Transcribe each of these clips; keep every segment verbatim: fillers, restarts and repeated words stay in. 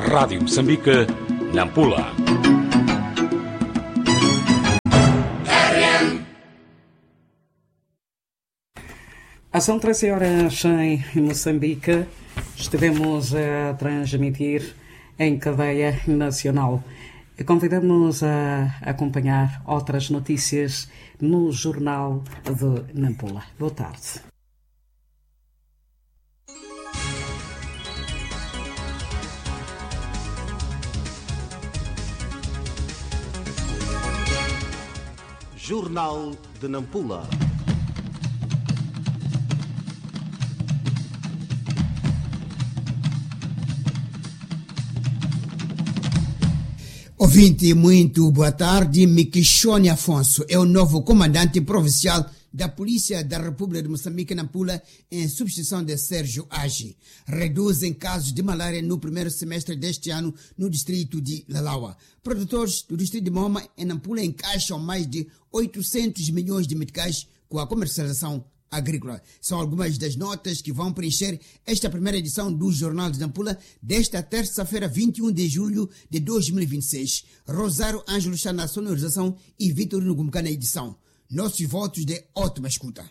Rádio Moçambique, Nampula. São treze horas em Moçambique. Estivemos a transmitir em cadeia nacional. Convidamos a acompanhar outras notícias no Jornal de Nampula. Boa tarde. Jornal de Nampula. Ouvinte, muito boa tarde. Miquixone Afonso é o novo comandante provincial da Polícia da República de Moçambique, Nampula, em substituição de Sérgio Agi. Reduzem casos de malária no primeiro semestre deste ano no distrito de Lalawa. Produtores do distrito de Moma, em Nampula, encaixam mais de oitocentos milhões de meticais com a comercialização agrícola. São algumas das notas que vão preencher esta primeira edição do Jornal de Nampula desta terça-feira, vinte e um de julho de dois mil e vinte e seis. Rosário Ângelo está na sonorização e Vitorino Gumca na edição. Nossos votos de ótima escuta.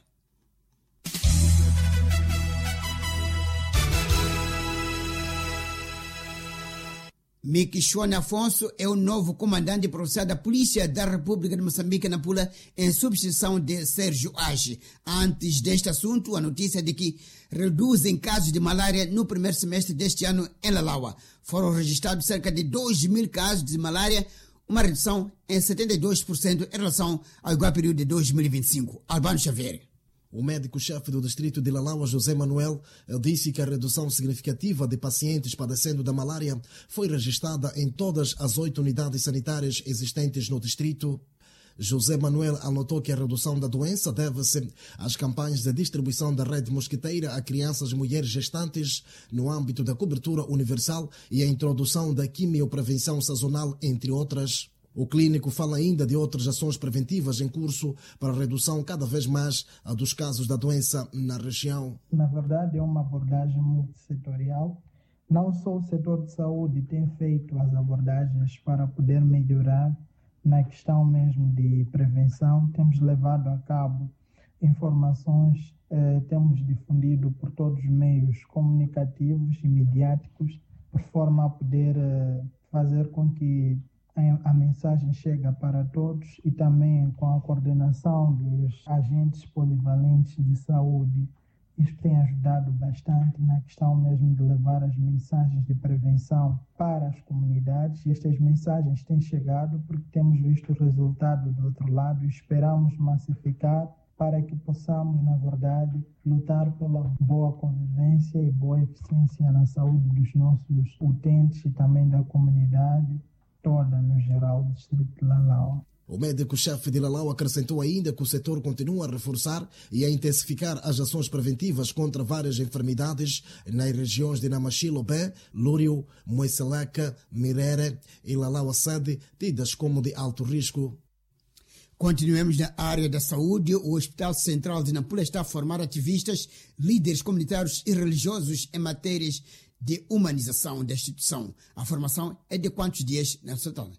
Miquixone Afonso é o novo comandante provincial da Polícia da República de Moçambique, Nampula, em substituição de Sérgio Agi. Antes deste assunto, a notícia de que reduzem casos de malária no primeiro semestre deste ano em Lalawa. Foram registrados cerca de dois mil casos de malária, uma redução em setenta e dois por cento em relação ao igual período de dois mil e vinte e cinco. Albano Xavier. O médico-chefe do distrito de Lalawa, José Manuel, disse que a redução significativa de pacientes padecendo da malária foi registrada em todas as oito unidades sanitárias existentes no distrito. José Manuel anotou que a redução da doença deve-se às campanhas de distribuição da rede mosquiteira a crianças e mulheres gestantes no âmbito da cobertura universal e a introdução da quimioprevenção sazonal, entre outras. O clínico fala ainda de outras ações preventivas em curso para a redução cada vez mais dos casos da doença na região. Na verdade, é uma abordagem multissetorial. Não só o setor de saúde tem feito as abordagens para poder melhorar na questão mesmo de prevenção. Temos levado a cabo informações, eh, temos difundido por todos os meios comunicativos e midiáticos, por forma a poder eh, fazer com que a mensagem chega para todos e também com a coordenação dos agentes polivalentes de saúde. Isso tem ajudado bastante na questão mesmo de levar as mensagens de prevenção para as comunidades. E estas mensagens têm chegado porque temos visto o resultado do outro lado e esperamos massificar para que possamos, na verdade, lutar pela boa convivência e boa eficiência na saúde dos nossos utentes e também da comunidade toda, no geral, do distrito de Lalawa. O médico-chefe de Lalawa acrescentou ainda que o setor continua a reforçar e a intensificar as ações preventivas contra várias enfermidades nas regiões de Namachilo-Bé, Lúrio, Moiseleca, Mirere e Lalawa-Sede, tidas como de alto risco. Continuemos na área da saúde. O Hospital Central de Nampula está a formar ativistas, líderes comunitários e religiosos em matérias de humanização da instituição. A formação é de quantos dias na total?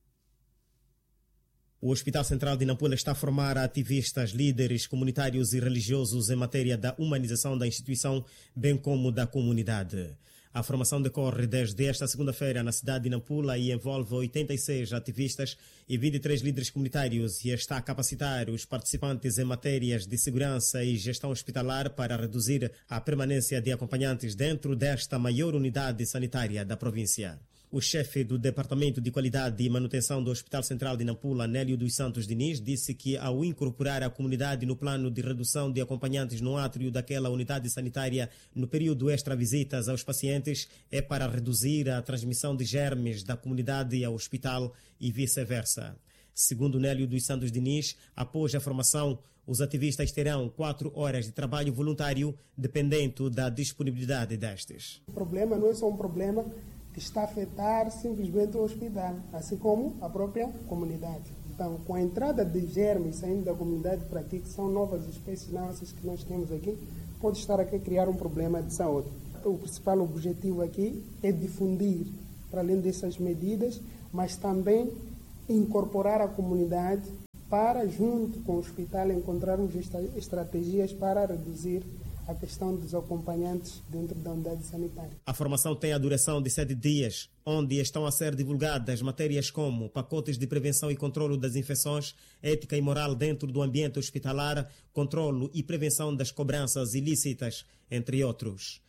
O Hospital Central de Nampula está a formar ativistas, líderes comunitários e religiosos em matéria da humanização da instituição, bem como da comunidade. A formação decorre desde esta segunda-feira na cidade de Nampula e envolve oitenta e seis ativistas e vinte e três líderes comunitários e está a capacitar os participantes em matérias de segurança e gestão hospitalar para reduzir a permanência de acompanhantes dentro desta maior unidade sanitária da província. O chefe do Departamento de Qualidade e Manutenção do Hospital Central de Nampula, Nélio dos Santos Diniz, disse que ao incorporar a comunidade no plano de redução de acompanhantes no átrio daquela unidade sanitária no período extra-visitas aos pacientes é para reduzir a transmissão de germes da comunidade ao hospital e vice-versa. Segundo Nélio dos Santos Diniz, após a formação, os ativistas terão quatro horas de trabalho voluntário, dependendo da disponibilidade destes. O problema não é só um problema que está a afetar simplesmente o hospital, assim como a própria comunidade. Então, com a entrada de germes saindo da comunidade para aqui, que são novas espécies nossas que nós temos aqui, pode estar aqui a criar um problema de saúde. O principal objetivo aqui é difundir para além dessas medidas, mas também incorporar a comunidade para, junto com o hospital, encontrarmos estratégias para reduzir a questão dos acompanhantes dentro da unidade sanitária. A formação tem a duração de sete dias, onde estão a ser divulgadas matérias como pacotes de prevenção e controlo das infecções, ética e moral dentro do ambiente hospitalar, controlo e prevenção das cobranças ilícitas, entre outros.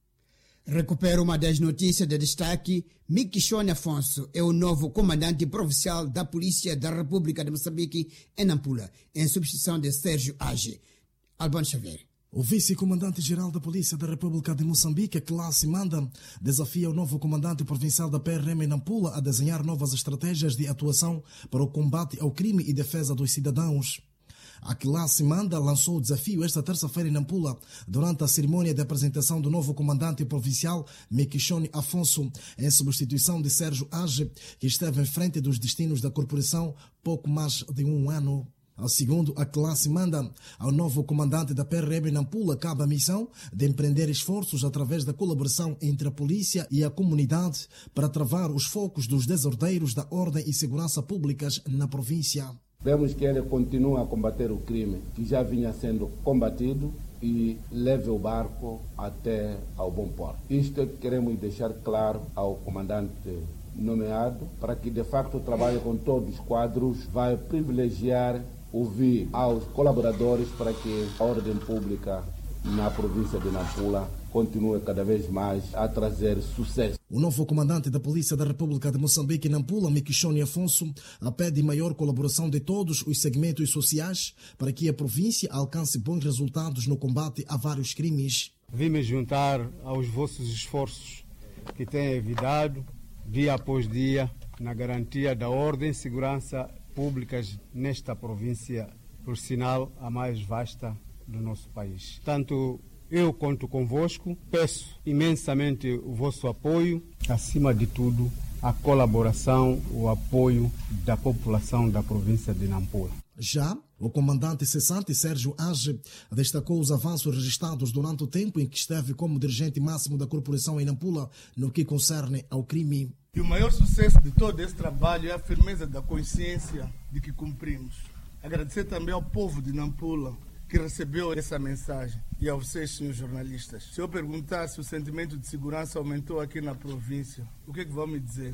Recupero uma das notícias de destaque. Miquissone Afonso é o novo comandante provincial da Polícia da República de Moçambique em Nampula, em substituição de Sérgio Age. Albano Xavier. O vice-comandante-geral da Polícia da República de Moçambique, Classe Manda, desafia o novo comandante provincial da P R M em Nampula a desenhar novas estratégias de atuação para o combate ao crime e defesa dos cidadãos. A Classe Manda lançou o desafio esta terça-feira em Nampula, durante a cerimônia de apresentação do novo comandante provincial, Miquissone Afonso, em substituição de Sérgio Age, que esteve em frente dos destinos da corporação pouco mais de um ano. Segundo a Classe Manda, ao novo comandante da P R M em Nampula cabe a missão de empreender esforços através da colaboração entre a polícia e a comunidade para travar os focos dos desordeiros da ordem e segurança públicas na província. Vemos que ele continua a combater o crime que já vinha sendo combatido e leve o barco até ao bom porto. Isto é que queremos deixar claro ao comandante nomeado, para que de facto trabalhe com todos os quadros, vai privilegiar ouvir aos colaboradores para que a ordem pública na província de Nampula continue cada vez mais a trazer sucesso. O novo comandante da Polícia da República de Moçambique em Nampula, Miquissone Afonso, pede maior colaboração de todos os segmentos sociais para que a província alcance bons resultados no combate a vários crimes. Vim me juntar aos vossos esforços que têm evitado dia após dia na garantia da ordem e segurança públicas nesta província, por sinal a mais vasta do nosso país. Tanto eu conto convosco, peço imensamente o vosso apoio, acima de tudo a colaboração, o apoio da população da província de Nampula. Já o comandante cessante Sérgio Age destacou os avanços registrados durante o tempo em que esteve como dirigente máximo da corporação em Nampula no que concerne ao crime. E o maior sucesso de todo esse trabalho é a firmeza da consciência de que cumprimos. Agradecer também ao povo de Nampula que recebeu essa mensagem e a vocês, senhores jornalistas. Se eu perguntar se o sentimento de segurança aumentou aqui na província, o que é que vão me dizer?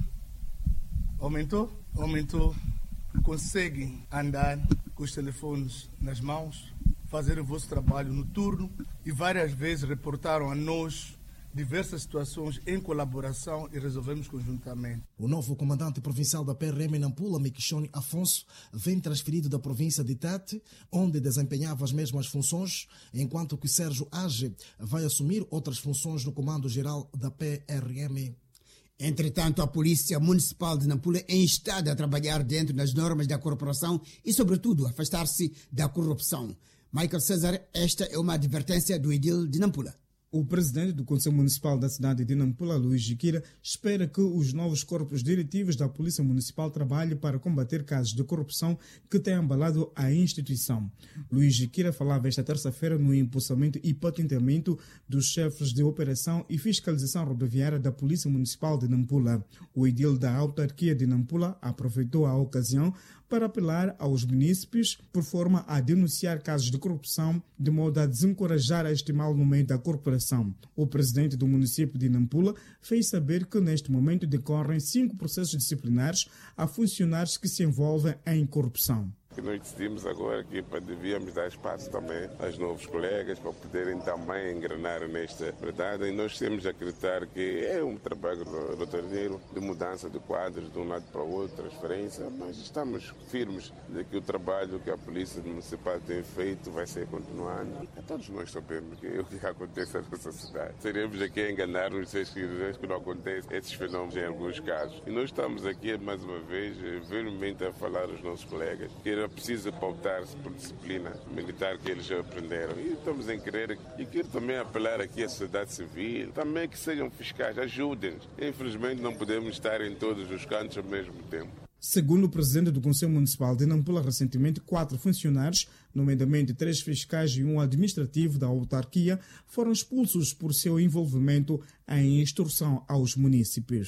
Aumentou? Aumentou. Conseguem andar com os telefones nas mãos, fazer o vosso trabalho noturno e várias vezes reportaram a nós diversas situações em colaboração e resolvemos conjuntamente. O novo comandante provincial da P R M em Nampula, Miquissone Afonso, vem transferido da província de Tete, onde desempenhava as mesmas funções, enquanto que Sérgio Age vai assumir outras funções no comando-geral da P R M. Entretanto, a Polícia Municipal de Nampula é instada a trabalhar dentro das normas da corporação e, sobretudo, afastar-se da corrupção. Michael César, esta é uma advertência do edil de Nampula. O presidente do Conselho Municipal da cidade de Nampula, Luís Jiquira, espera que os novos corpos diretivos da Polícia Municipal trabalhem para combater casos de corrupção que têm abalado a instituição. Luís Jiquira falava esta terça-feira no impulsamento e patenteamento dos chefes de operação e fiscalização rodoviária da Polícia Municipal de Nampula. O edil da autarquia de Nampula aproveitou a ocasião para apelar aos munícipes por forma a denunciar casos de corrupção, de modo a desencorajar este mal no meio da corporação. O presidente do município de Nampula fez saber que neste momento decorrem cinco processos disciplinares a funcionários que se envolvem em corrupção. Que nós decidimos agora que devíamos dar espaço também aos novos colegas para poderem também engrenar nesta verdade. E nós temos de acreditar que é um trabalho rotineiro de mudança de quadros de um lado para o outro, transferência, mas estamos firmes de que o trabalho que a Polícia Municipal tem feito vai ser continuado. Todos nós sabemos que é o que acontece na nossa cidade. Seremos aqui a enganar-nos que não acontece esses fenômenos em alguns casos. E nós estamos aqui, mais uma vez, verdadeiramente a falar aos nossos colegas que é preciso pautar-se por disciplina militar que eles já aprenderam. E estamos em querer e quero também apelar aqui à sociedade civil, também que sejam fiscais, ajudem-nos. Infelizmente não podemos estar em todos os cantos ao mesmo tempo. Segundo o presidente do Conselho Municipal de Nampula, recentemente quatro funcionários, nomeadamente três fiscais e um administrativo da autarquia, foram expulsos por seu envolvimento em extorsão aos munícipes.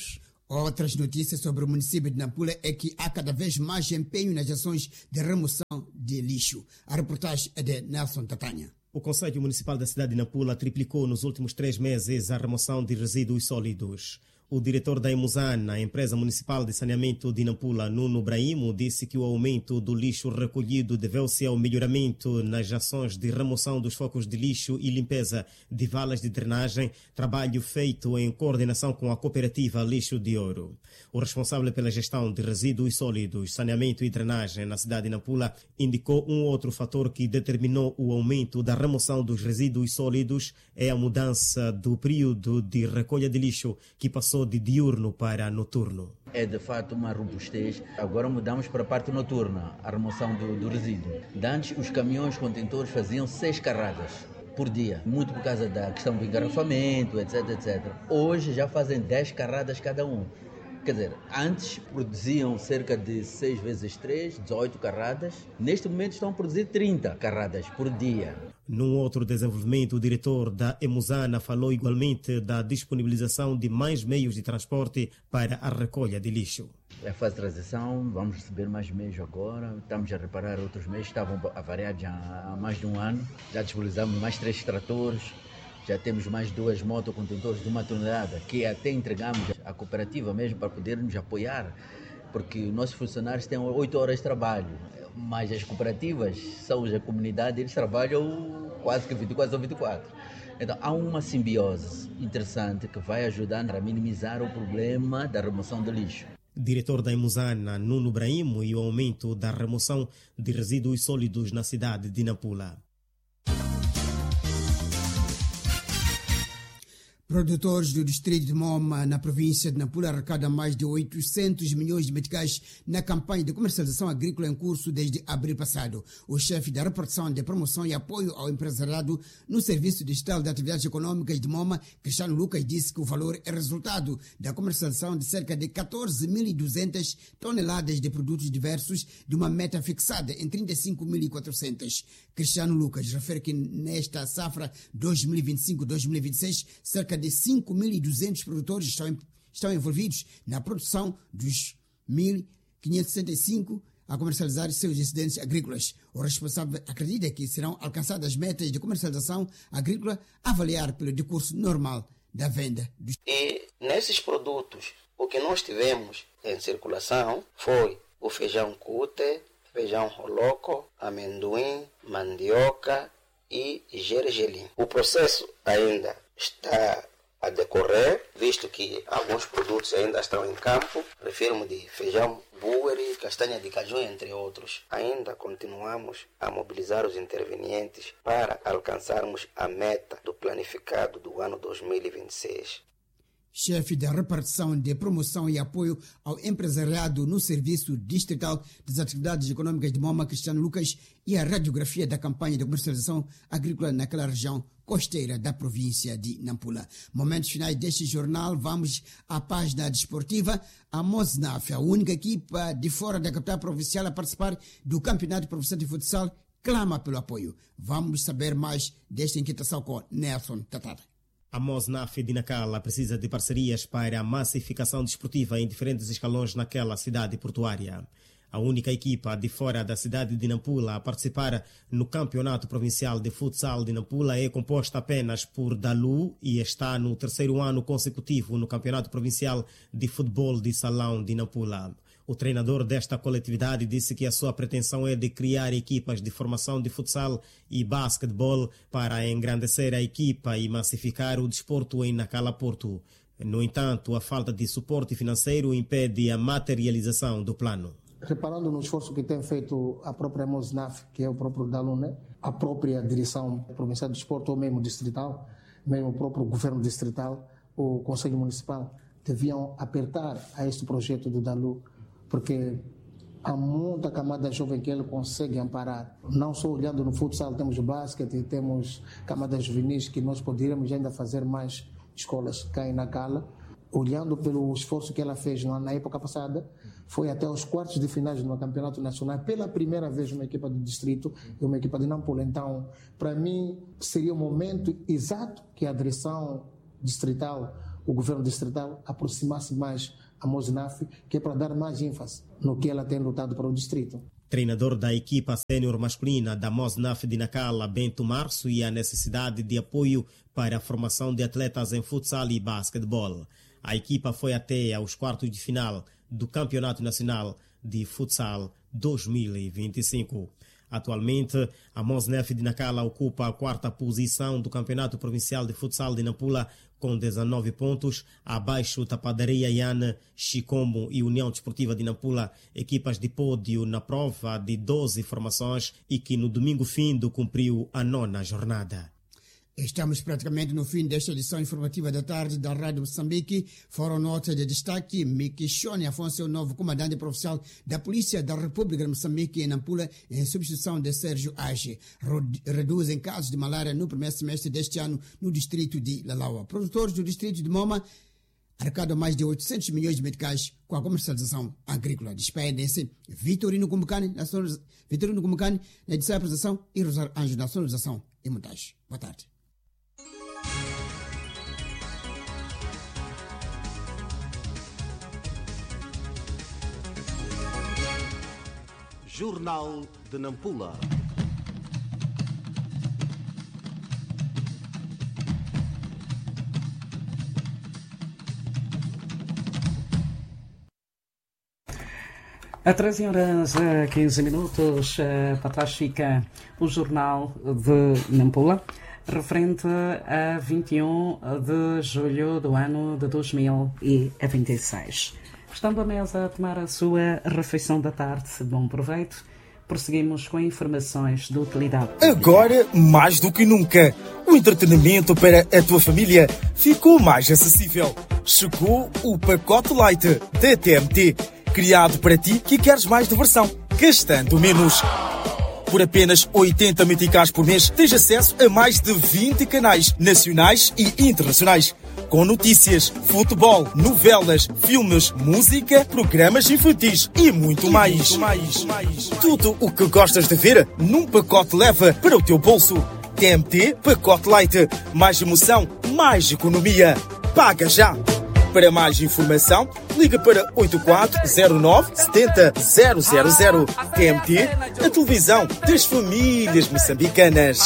Outras notícias sobre o município de Nampula é que há cada vez mais empenho nas ações de remoção de lixo. A reportagem é de Nelson Tatanha. O Conselho Municipal da cidade de Nampula triplicou nos últimos três meses a remoção de resíduos sólidos. O diretor da Emuzana, a empresa municipal de saneamento de Nampula, Nuno Brahimo, disse que o aumento do lixo recolhido deveu-se ao melhoramento nas ações de remoção dos focos de lixo e limpeza de valas de drenagem, trabalho feito em coordenação com a cooperativa Lixo de Ouro. O responsável pela gestão de resíduos sólidos, saneamento e drenagem na cidade de Nampula indicou um outro fator que determinou o aumento da remoção dos resíduos sólidos é a mudança do período de recolha de lixo, que passou de diurno para noturno. É de fato uma robustez. Agora mudamos para a parte noturna, a remoção do, do resíduo. De antes, os caminhões contentores faziam seis carradas por dia, muito por causa da questão do engarrafamento, etc, etcétera. Hoje já fazem dez carradas cada um. Quer dizer, antes produziam cerca de seis vezes três, dezoito carradas. Neste momento estão a produzir trinta carradas por dia. Num outro desenvolvimento, o diretor da Emuzana falou igualmente da disponibilização de mais meios de transporte para a recolha de lixo. É a fase de transição, vamos receber mais meios agora, estamos a reparar outros meios, estavam avariados já há mais de um ano, já disponibilizamos mais três tratores, já temos mais duas motocontentores de uma tonelada, que até entregamos à cooperativa mesmo para podermos apoiar, porque os nossos funcionários têm oito horas de trabalho, mas as cooperativas, são a comunidade, eles trabalham quase que vinte e quatro ou vinte e quatro. Então há uma simbiose interessante que vai ajudar a minimizar o problema da remoção do lixo. Diretor da Emuzana, Nuno Brahimo, e o aumento da remoção de resíduos sólidos na cidade de Nampula. Produtores do distrito de Moma, na província de Nampula, arrecadam mais de oitocentos milhões de meticais na campanha de comercialização agrícola em curso desde abril passado. O chefe da repartição de promoção e apoio ao empresariado no Serviço Digital de Atividades Econômicas de Moma, Cristiano Lucas, disse que o valor é resultado da comercialização de cerca de catorze mil e duzentas toneladas de produtos diversos, de uma meta fixada em trinta e cinco mil e quatrocentas. Cristiano Lucas refere que nesta safra dois mil e vinte e cinco a dois mil e vinte e seis, cerca de cinco mil e duzentos produtores estão, estão envolvidos na produção dos mil quinhentos e sessenta e cinco a comercializar seus excedentes agrícolas. O responsável acredita que serão alcançadas metas de comercialização agrícola a avaliar pelo decurso normal da venda. Dos... E nesses produtos, o que nós tivemos em circulação foi o feijão cute, feijão roloco, amendoim, mandioca e gergelim. O processo ainda está a decorrer, visto que alguns produtos ainda estão em campo. Refiro-me de feijão bueri, castanha de caju, entre outros. Ainda continuamos a mobilizar os intervenientes para alcançarmos a meta do planificado do ano dois mil e vinte e seis. Chefe da repartição de promoção e apoio ao empresariado no Serviço Distrital das Atividades Econômicas de Moma, Cristiano Lucas, e a radiografia da campanha de comercialização agrícola naquela região costeira da província de Nampula. Momentos finais deste jornal, vamos à página desportiva. A Mosnaf, a única equipa de fora da capital provincial a participar do Campeonato Provincial de Futsal, clama pelo apoio. Vamos saber mais desta inquietação com Nelson Tatara. A Mosnaf de Nacala precisa de parcerias para a massificação desportiva em diferentes escalões naquela cidade portuária. A única equipa de fora da cidade de Nampula a participar no Campeonato Provincial de Futsal de Nampula é composta apenas por Dalu e está no terceiro ano consecutivo no Campeonato Provincial de Futebol de Salão de Nampula. O treinador desta coletividade disse que a sua pretensão é de criar equipas de formação de futsal e basquetebol para engrandecer a equipa e massificar o desporto em Nacala Porto. No entanto, a falta de suporte financeiro impede a materialização do plano. Reparando no esforço que tem feito a própria Mosnaf, que é o próprio Dalu, né? A própria direção provincial de desporto, ou mesmo distrital, mesmo o próprio governo distrital, o Conselho Municipal, deviam apertar a este projeto do Dalu, porque há muita camada jovem que ele consegue amparar. Não só olhando no futsal, temos basquete, temos camadas juvenis que nós poderíamos ainda fazer mais escolas cá em Nacala. Olhando pelo esforço que ela fez na época passada, foi até os quartos de finais no Campeonato Nacional, pela primeira vez uma equipa do distrito e uma equipa de Nampula. Então, para mim, seria o momento exato que a direção distrital o governo distrital aproximar-se mais a Mosnaf, que é para dar mais ênfase no que ela tem lutado para o distrito. Treinador da equipa sénior masculina da Mosnaf de Nacala, Bento Março, e a necessidade de apoio para a formação de atletas em futsal e basquetebol. A equipa foi até aos quartos de final do Campeonato Nacional de Futsal dois mil e vinte e cinco. Atualmente, a Mosnaf de Nacala ocupa a quarta posição do Campeonato Provincial de Futsal de Nampula com dezenove pontos, abaixo da Padaria Iana, Chicombo e União Desportiva de Nampula, equipas de pódio na prova de doze formações e que no domingo findo cumpriu a nona jornada. Estamos praticamente no fim desta edição informativa da tarde da Rádio Moçambique. Foram nota de destaque: Mikishone Afonso é o novo comandante provincial da Polícia da República de Moçambique em Nampula, em substituição de Sérgio Age. Reduzem casos de malária no primeiro semestre deste ano no distrito de Lalaua. Produtores do distrito de Moma arrecadam mais de oitocentos milhões de meticais com a comercialização agrícola. Despedem-se Vitorino Gumucani na Vitorino Gumucani na edição e apresentação e Rosário Anjo na sonorização e montagem. Boa tarde. Jornal de Nampula. A treze horas e quinze minutos, para trás fica o Jornal de Nampula, referente a vinte e um de julho do ano de dois mil e vinte e seis. Estando à mesa a tomar a sua refeição da tarde, bom proveito. Prosseguimos com informações de utilidade. Agora, mais do que nunca, o entretenimento para a tua família ficou mais acessível. Chegou o pacote Light da T M T, criado para ti que queres mais diversão, gastando menos. Por apenas oitenta meticais por mês, tens acesso a mais de vinte canais nacionais e internacionais, com notícias, futebol, novelas, filmes, música, programas infantis e muito, e mais. muito mais. Tudo o que gostas de ver num pacote leva para o teu bolso. T M T Pacote Light. Mais emoção, mais economia. Paga já! Para mais informação, liga para oito quatro zero nove sete zero zero zero zero. T M T, a televisão das famílias moçambicanas.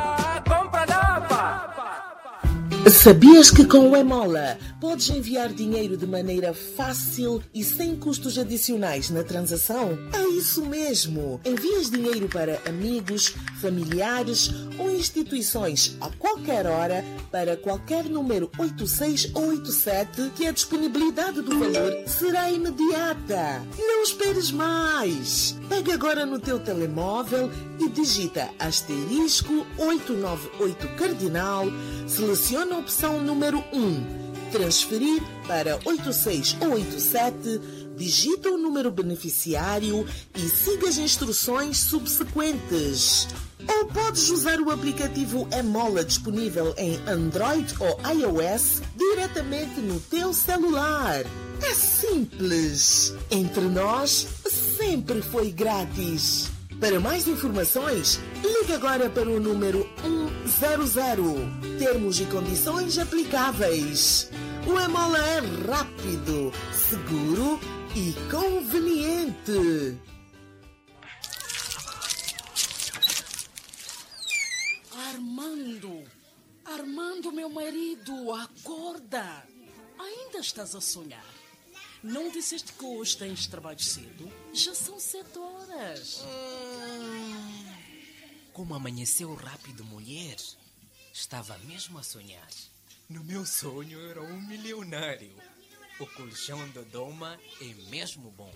Sabias que com o Emola podes enviar dinheiro de maneira fácil e sem custos adicionais na transação? É isso mesmo! Envias dinheiro para amigos, familiares ou instituições a qualquer hora para qualquer número oito seis ou oito sete, que a disponibilidade do valor será imediata. Não esperes mais! Pega agora no teu telemóvel e digita asterisco oito nove oito cardinal, seleciona a opção número um, transferir para oito seis ou oito sete, digita o número beneficiário e siga as instruções subsequentes. Ou podes usar o aplicativo Emola disponível em Android ou iOS diretamente no teu celular. É simples. Entre nós, sempre foi grátis. Para mais informações, ligue agora para o número um zero zero. Termos e condições aplicáveis. O Emola é rápido, seguro e conveniente. Armando, Armando, meu marido, acorda. Ainda estás a sonhar? Não disseste que hoje tens trabalho cedo? Já são sete horas. Hum, como amanheceu rápido, mulher. Estava mesmo a sonhar. No meu sonho era um milionário. O colchão do Doma é mesmo bom.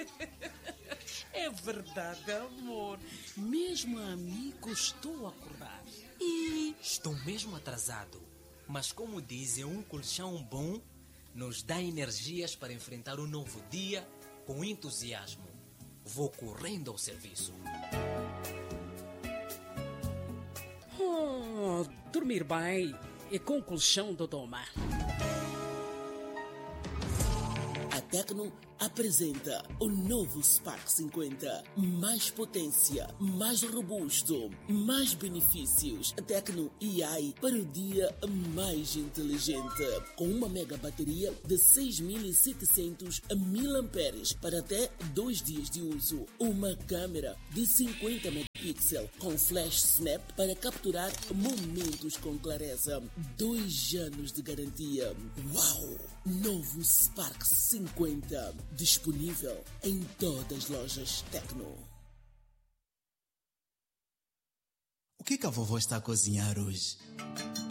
É verdade, amor. Mesmo a mim custou acordar. E estou mesmo atrasado. Mas como dizem, um colchão bom nos dá energias para enfrentar um novo dia com entusiasmo. Vou correndo ao serviço. Oh, dormir bem e com o colchão do Doma. A Tecno apresenta o novo Spark cinquenta. Mais potência, mais robusto, mais benefícios. Tecno A I para o dia mais inteligente. Com uma mega bateria de seis mil e setecentos miliamperes para até dois dias de uso. Uma câmera de cinquenta megapixels com flash snap para capturar momentos com clareza. Dois anos de garantia. Uau! Novo Spark cinquenta. Disponível em todas as lojas Tecno. O que, que a vovó está a cozinhar hoje?